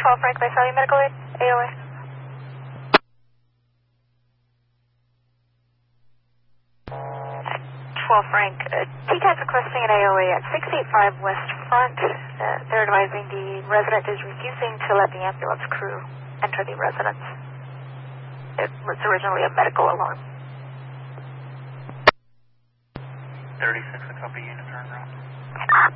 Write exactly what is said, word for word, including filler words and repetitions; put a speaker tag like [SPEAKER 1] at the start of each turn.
[SPEAKER 1] twelve Frank, by Sally Medical Aid, A O A. twelve Frank, uh, T CAT's requesting an A O A at six eighty-five West Front. Uh, they're advising the resident is refusing to let the ambulance crew enter the residence. It was originally a medical alarm.
[SPEAKER 2] thirty-six, a copy, unit turn around.